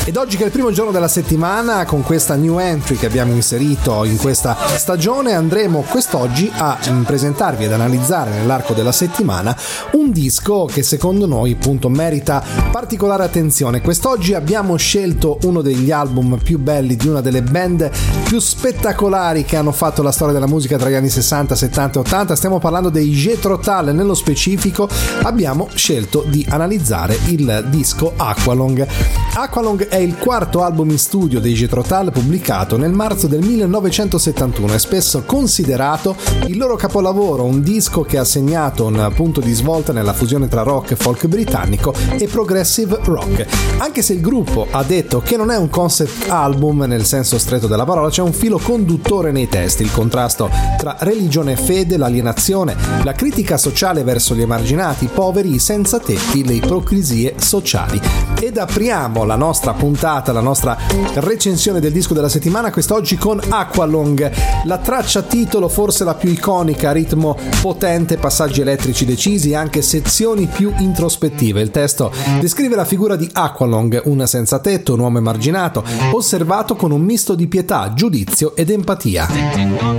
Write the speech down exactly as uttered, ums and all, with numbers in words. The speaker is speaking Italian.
Ed oggi che è il primo giorno della settimana, con questa new entry che abbiamo inserito in questa stagione, andremo quest'oggi a presentarvi ed analizzare nell'arco della settimana un disco che secondo noi appunto merita particolare attenzione. Quest'oggi abbiamo scelto uno degli album più belli di una delle band più spettacolari che hanno fatto la storia della musica tra gli anni sessanta, settanta e ottanta. Stiamo parlando dei Jethro Tull. Nello specifico abbiamo scelto di analizzare il disco Aqualung. Aqualung è il quarto album in studio dei Jethro Tull, pubblicato nel marzo del millenovecentosettantuno. È spesso considerato il loro capolavoro, un disco che ha segnato un punto di svolta nella fusione tra rock e folk britannico e progressive rock. Anche se il gruppo ha detto che non è un concept album nel senso stretto della parola, c'è un filo conduttore nei testi: il contrasto tra religione e fede, l'alienazione, la critica sociale verso gli emarginati, i poveri, i senza tetti, le ipocrisie sociali. Ed apriamo la nostra puntata, la nostra recensione del disco della settimana quest'oggi con Aqualung, la traccia titolo forse la più iconica, ritmo potente, passaggi elettrici decisi e anche sezioni più introspettive. Il testo descrive la figura di Aqualung, un senza tetto, un uomo emarginato, osservato con un misto di pietà, giudizio ed empatia.